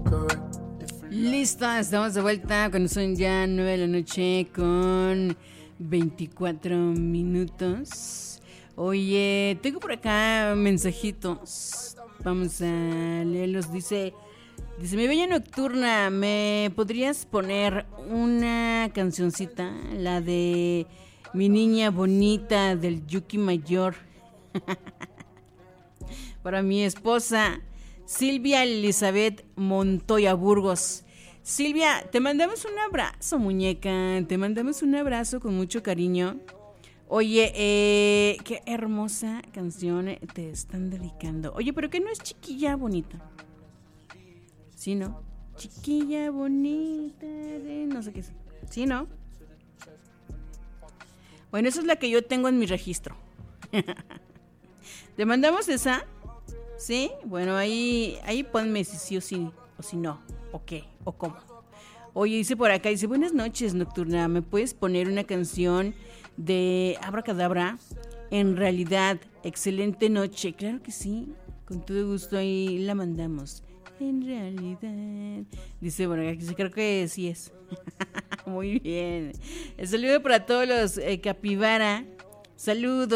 Listo, estamos de vuelta cuando son ya 9 de la noche con 24 minutos. Oye, tengo por acá mensajitos. Vamos a leerlos. Dice, mi bella nocturna, ¿me podrías poner una cancioncita? La de Mi Niña Bonita del Yuki Mayor. Para mi esposa Silvia Elizabeth Montoya Burgos. Silvia, te mandamos un abrazo, muñeca. Te mandamos un abrazo con mucho cariño. Oye, qué hermosa canción te están dedicando. Oye, pero que no es Chiquilla Bonita. ¿Sí, no? Chiquilla Bonita de no sé qué es. ¿Sí, no? Bueno, esa es la que yo tengo en mi registro. ¿Te mandamos esa? ¿Sí? Bueno, ahí ponme si sí o si no. ¿O qué? ¿O cómo? Oye, dice por acá, dice, buenas noches, Nocturna. ¿Me puedes poner una canción de Abracadabra? En realidad, excelente noche. Claro que sí. Con todo gusto ahí la mandamos. En realidad. Dice por acá, creo que sí es. Muy bien. El saludo para todos los capibara. Saludos.